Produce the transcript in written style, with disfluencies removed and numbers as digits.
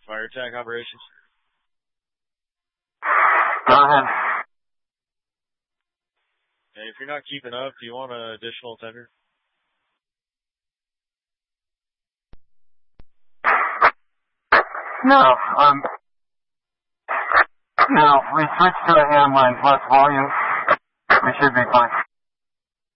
fire attack operations? Go ahead. And if you're not keeping up, do you want an additional tender? No, we switched to a handline plus volume. We should be fine.